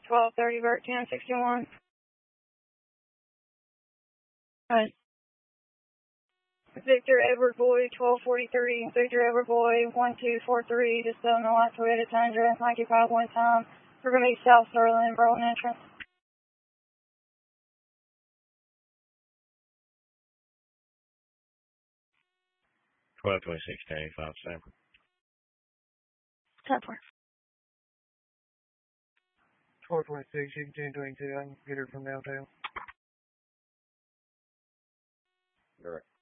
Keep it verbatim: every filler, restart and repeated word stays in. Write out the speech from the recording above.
twelve thirty, Vert ten sixty-one. Alright. Victor Edward Boy, twelve forty-three. Victor Edward Boy, one two four three. Just on the last Toyota Tundra, Nike five one time. We're going to be South Sterling, Berlin entrance. twelve twenty-six, ten eighty-five, Stanford. ten four. twelve twenty-six, you can ten twenty-two. I can get her from downtown. Correct.